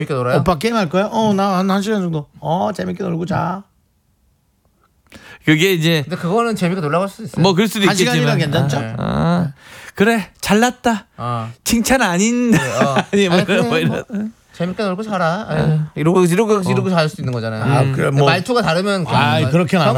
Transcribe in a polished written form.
재밌게 놀아요? 오빠 게임할 거야? 나 한 시간 정도. 재밌게 놀고 자. 그게 이제 근데 그거는 재밌게 놀라고 할 수도 있어요. 뭐 그럴 수도 한 시간이면 있겠지만 괜찮죠? 그래 잘났다. 칭찬 아닌 아니 뭐 이런. 재밌게 놀고 살아. 이러고 잘 수 있는 거잖아요. 그래, 뭐. 말투가 다르면 그렇게는 안